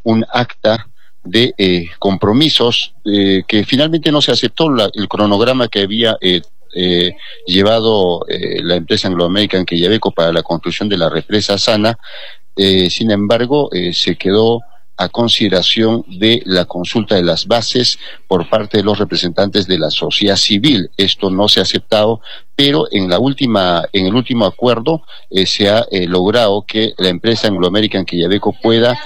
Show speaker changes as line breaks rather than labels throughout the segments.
un acta de compromisos que finalmente no se aceptó el cronograma que había llevado la empresa Anglo American Quellaveco para la construcción de la represa Sana. Sin embargo, se quedó a consideración de la consulta de las bases por parte de los representantes de la sociedad civil. Esto no se ha aceptado, pero en el último acuerdo se ha logrado que la empresa Anglo American Quellaveco pueda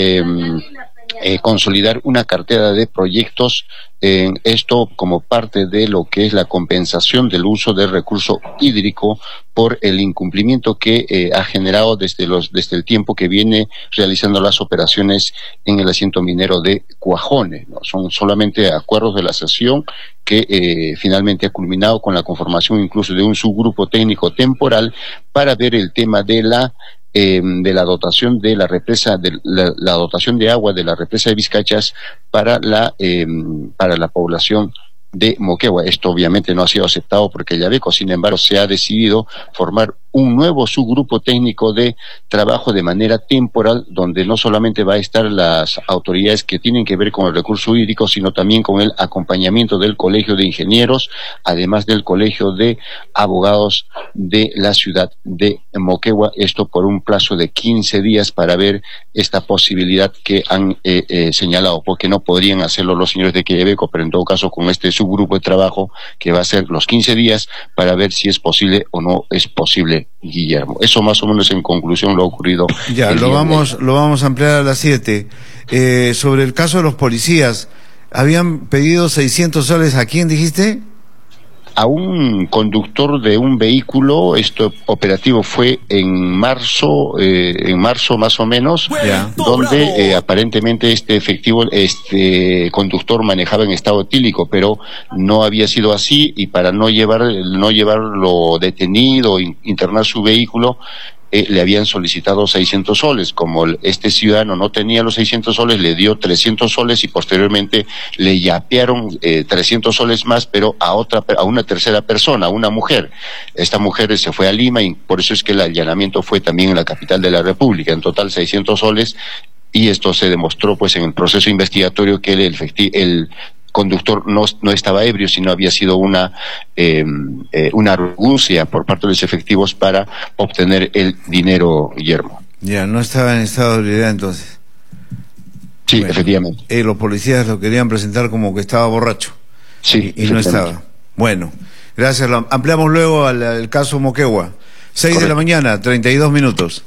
consolidar una cartera de proyectos, esto como parte de lo que es la compensación del uso del recurso hídrico por el incumplimiento que ha generado desde el tiempo que viene realizando las operaciones en el asiento minero de Cuajone, ¿no? Son solamente acuerdos de la sesión que finalmente ha culminado con la conformación incluso de un subgrupo técnico temporal para ver el tema de la dotación de la represa, la dotación de agua de la represa de Vizcachas para la población de Moquegua. Esto obviamente no ha sido aceptado por Quellaveco, sin embargo se ha decidido formar un nuevo subgrupo técnico de trabajo de manera temporal, donde no solamente va a estar las autoridades que tienen que ver con el recurso hídrico, sino también con el acompañamiento del Colegio de Ingenieros, además del Colegio de Abogados de la ciudad de Moquegua, esto por un plazo de 15 días para ver esta posibilidad que han señalado, porque no podrían hacerlo los señores de Quellaveco, pero en todo caso con este subgrupo de trabajo que va a ser los 15 días para ver si es posible o no es posible, Guillermo. Eso más o menos en conclusión lo ha ocurrido.
Ya, lo vamos a ampliar a las 7. Sobre el caso de los policías, habían pedido 600 soles, ¿a quién dijiste?
A un conductor de un vehículo. Este operativo fue en marzo más o menos, donde aparentemente este conductor manejaba en estado etílico, pero no había sido así, y para no llevarlo detenido, internar su vehículo, le habían solicitado 600 soles. Como este ciudadano no tenía los 600 soles, le dio 300 soles y posteriormente le yapearon 300 soles más, pero a una tercera persona, a una mujer. Esta mujer se fue a Lima y por eso es que el allanamiento fue también en la capital de la República. En total 600 soles, y esto se demostró pues en el proceso investigatorio que el conductor no estaba ebrio, sino había sido una argucia por parte de los efectivos para obtener el dinero, Guillermo.
Ya, no estaba en estado de ebriedad entonces.
Sí, bueno, efectivamente.
Los policías lo querían presentar como que estaba borracho.
Sí,
y no estaba. Bueno, gracias. Ampliamos luego al caso Moquegua. 6 Correcto. De la mañana, 32 minutos.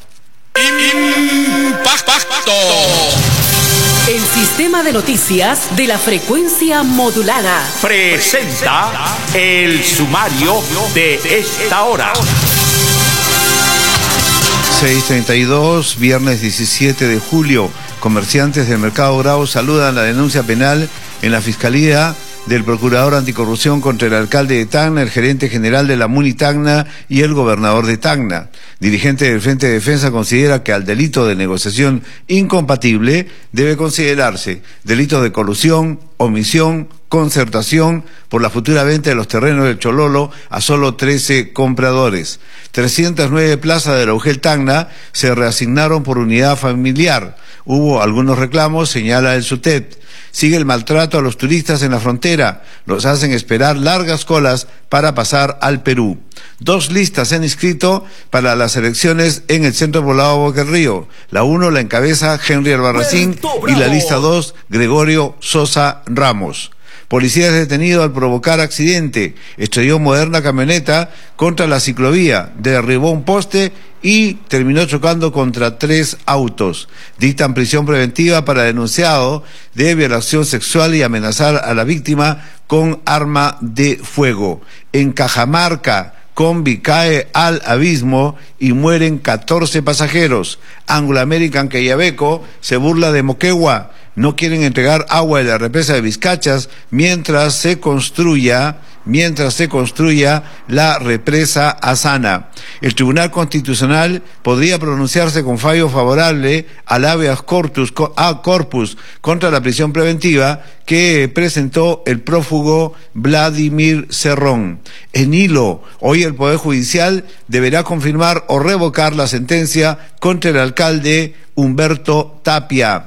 Impacto. El sistema de noticias de la frecuencia modulada
presenta el sumario de esta hora.
6:32, viernes 17 de julio. Comerciantes del Mercado Bravo saludan la denuncia penal en la Fiscalía del Procurador Anticorrupción contra el alcalde de Tacna, el gerente general de la MUNI Tacna y el gobernador de Tacna. Dirigente del Frente de Defensa considera que al delito de negociación incompatible debe considerarse delitos de colusión, omisión, concertación por la futura venta de los terrenos del Chololo a solo 13 compradores. 309 plazas de la UGEL Tacna se reasignaron por unidad familiar. Hubo algunos reclamos, señala el SUTEP. Sigue el maltrato a los turistas en la frontera. Los hacen esperar largas colas para pasar al Perú. 2 listas se han inscrito para las elecciones en el Centro Poblado Boca del Río. La 1 la encabeza Henry Albarracín y la lista 2 Gregorio Sosa Ramos. Policía es detenido al provocar accidente. Estrelló moderna camioneta contra la ciclovía, derribó un poste y terminó chocando contra 3 autos. Dictan prisión preventiva para denunciado de violación sexual y amenazar a la víctima con arma de fuego. En Cajamarca, combi cae al abismo y mueren 14 pasajeros. Anglo American Quellaveco se burla de Moquegua. No quieren entregar agua de la represa de Vizcachas mientras se construya la represa Asana. El Tribunal Constitucional podría pronunciarse con fallo favorable al habeas corpus contra la prisión preventiva que presentó el prófugo Vladimir Cerrón. En hilo, hoy el Poder Judicial deberá confirmar o revocar la sentencia contra el alcalde Humberto Tapia.